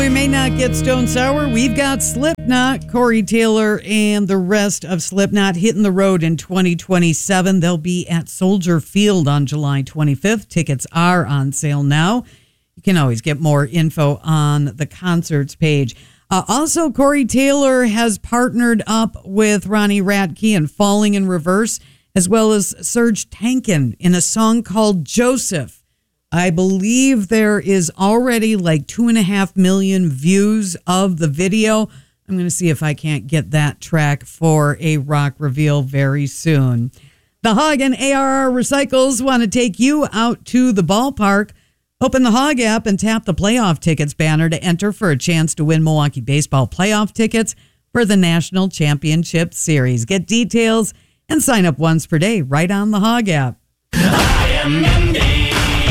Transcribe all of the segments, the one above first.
we may not get Stone Sour, we've got Slipknot, Corey Taylor, and the rest of Slipknot hitting the road in 2027. They'll be at Soldier Field on July 25th. Tickets are on sale now. You can always get more info on the concerts page. Also, Corey Taylor has partnered up with Ronnie Radke and Falling in Reverse, as well as Serge Tankian in a song called Joseph. I believe there is already like 2.5 million views of the video. I'm going to see if I can't get that track for a rock reveal very soon. The Hog and ARR Recycles want to take you out to the ballpark. Open the Hog app and tap the playoff tickets banner to enter for a chance to win Milwaukee baseball playoff tickets for the National Championship Series. Get details and sign up once per day right on the Hog app. I am Indeed.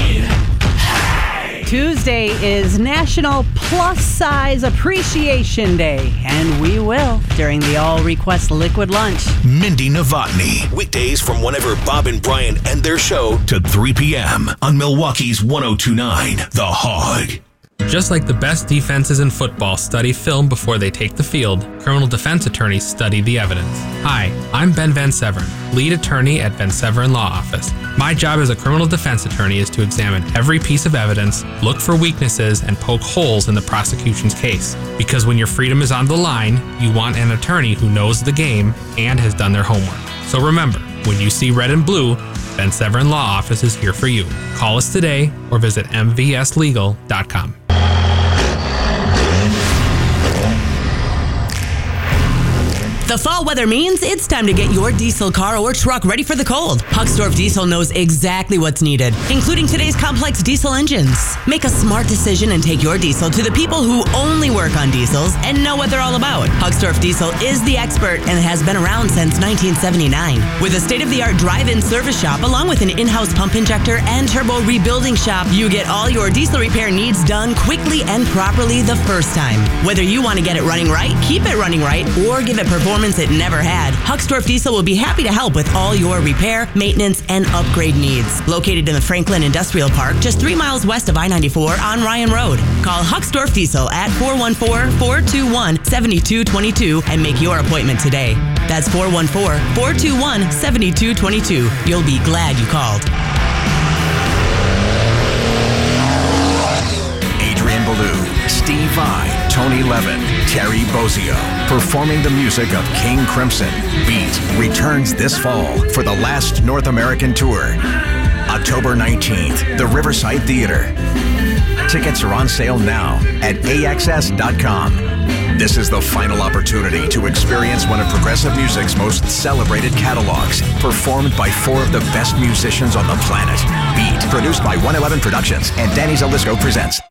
Tuesday is National Plus Size Appreciation Day, and we will during the All Request Liquid Lunch. Mindy Novotny. Weekdays from whenever Bob and Brian end their show to 3 p.m. on Milwaukee's 102.9 The Hog. Just like the best defenses in football study film before they take the field, criminal defense attorneys study the evidence. Hi, I'm Ben Van Severen, lead attorney at Van Severen Law Office. My job as a criminal defense attorney is to examine every piece of evidence, look for weaknesses, and poke holes in the prosecution's case. Because when your freedom is on the line, you want an attorney who knows the game and has done their homework. So remember, when you see red and blue, Van Severen Law Office is here for you. Call us today or visit mvslegal.com. The fall weather means it's time to get your diesel car or truck ready for the cold. Hucksdorf Diesel knows exactly what's needed, including today's complex diesel engines. Make a smart decision and take your diesel to the people who only work on diesels and know what they're all about. Hucksdorf Diesel is the expert and has been around since 1979. With a state-of-the-art drive-in service shop along with an in-house pump injector and turbo rebuilding shop, you get all your diesel repair needs done quickly and properly the first time. Whether you want to get it running right, keep it running right, or give it performance it never had, Hucksdorf Diesel will be happy to help with all your repair, maintenance, and upgrade needs. Located in the Franklin Industrial Park, just 3 miles west of I-94 on Ryan Road. Call Hucksdorf Diesel at 414-421-7222 and make your appointment today. That's 414-421-7222. You'll be glad you called. Adrian Ballou, Steve Vai, Tony Levin, Terry Bozzio, performing the music of King Crimson. Beat returns this fall for the last North American tour. October 19th, the Riverside Theater. Tickets are on sale now at AXS.com. This is the final opportunity to experience one of progressive music's most celebrated catalogs, performed by 4 of the best musicians on the planet. Beat, produced by 111 Productions and Danny Zalisco presents.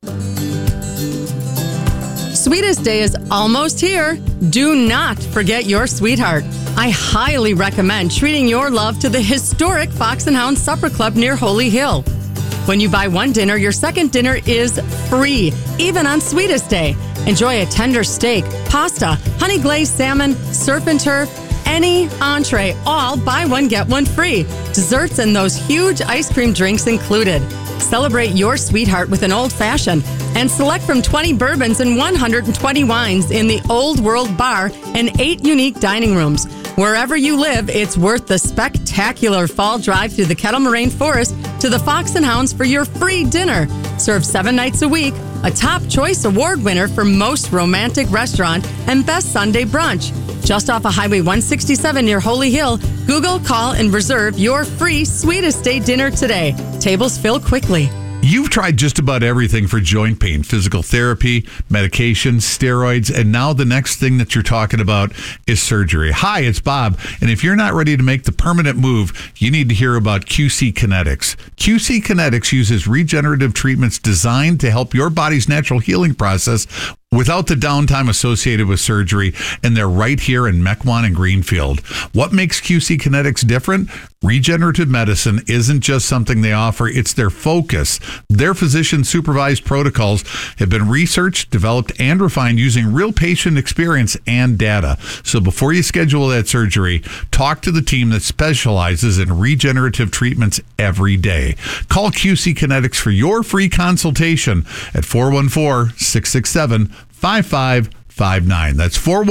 Sweetest Day is almost here. Do not forget your sweetheart. I highly recommend treating your love to the historic Fox and Hound Supper Club near Holy Hill. When you buy one dinner, your second dinner is free, even on Sweetest Day. Enjoy a tender steak, pasta, honey glazed salmon, surf and turf, any entree, all buy one, get one free. Desserts and those huge ice cream drinks included. Celebrate your sweetheart with an old fashioned and select from 20 bourbons and 120 wines in the Old World Bar and 8 unique dining rooms. Wherever you live, it's worth the spectacular fall drive through the Kettle Moraine Forest to the Fox and Hounds for your free dinner. Served 7 nights a week, a top choice award winner for most romantic restaurant and best Sunday brunch. Just off of Highway 167 near Holy Hill, Google, call, and reserve your free Sweetest Day dinner today. Tables fill quickly. You've tried just about everything for joint pain, physical therapy, medications, steroids, and now the next thing that you're talking about is surgery. Hi, it's Bob, and if you're not ready to make the permanent move, you need to hear about QC Kinetics. QC Kinetics uses regenerative treatments designed to help your body's natural healing process without the downtime associated with surgery, and they're right here in Mequon and Greenfield. What makes QC Kinetics different? Regenerative medicine isn't just something they offer, it's their focus. Their physician-supervised protocols have been researched, developed, and refined using real patient experience and data. So before you schedule that surgery, talk to the team that specializes in regenerative treatments every day. Call QC Kinetics for your free consultation at 414-667-5559. That's 414